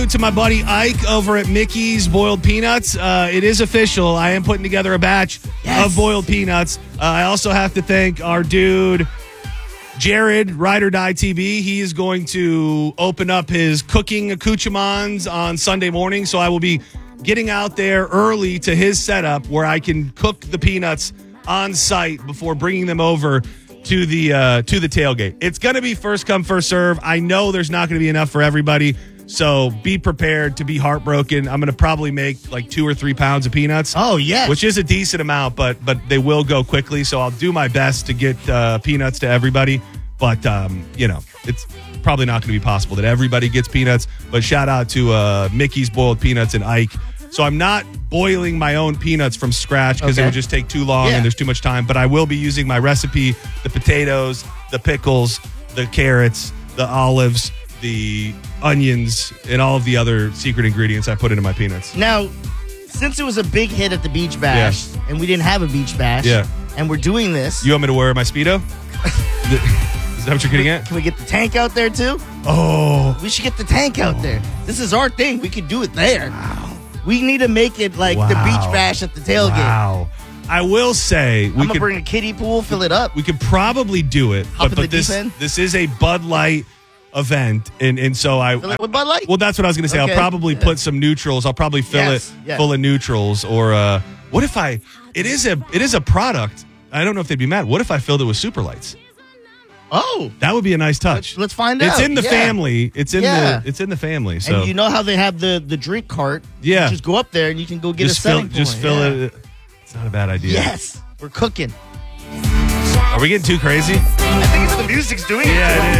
To my buddy Ike over at Mickey's Boiled Peanuts. It is official. I am putting together a batch of boiled peanuts. I also have to thank our dude, Jared, Ride or Die TV. He is going to open up his cooking accoutrements on Sunday morning. So I will be getting out there early to his setup where I can cook the peanuts on site before bringing them over to the tailgate. It's going to be first come, first serve. I know there's not going to be enough for everybody. So be prepared to be heartbroken. I'm going to probably make like 2 or 3 pounds of peanuts. Oh, yes. Which is a decent amount, but they will go quickly. So I'll do my best to get peanuts to everybody. But, it's probably not going to be possible that everybody gets peanuts. But shout out to Mickey's Boiled Peanuts and Ike. So I'm not boiling my own peanuts from scratch because it would just take too long and there's too much time. But I will be using my recipe, the potatoes, the pickles, the carrots, the olives, the onions, and all of the other secret ingredients I put into my peanuts. Now, since it was a big hit at the beach bash, and we didn't have a beach bash, and we're doing this. You want me to wear my Speedo? Is that what you're getting at? Can we get the tank out there, too? Oh. We should get the tank out there. This is our thing. We could do it there. Wow. We need to make it like the beach bash at the tailgate. Wow. I will say I'm gonna bring a kiddie pool, fill it up. We could probably do it, but this is a Bud Light event, and so fill it with Bud Light? Well, that's what I was going to say. Okay. I'll probably put some neutrals. I'll probably fill it full of neutrals. Or what if it is a product. I don't know if they'd be mad. What if I filled it with Super Lights? Oh, that would be a nice touch. Let's find out. It's in the family. It's in the family. So and you know how they have the drink cart? Yeah, you just go up there and you can go get a setting point. Just fill it. It's not a bad idea. Yes, we're cooking. Are we getting too crazy? I think it's the music's doing it. Yeah, it is.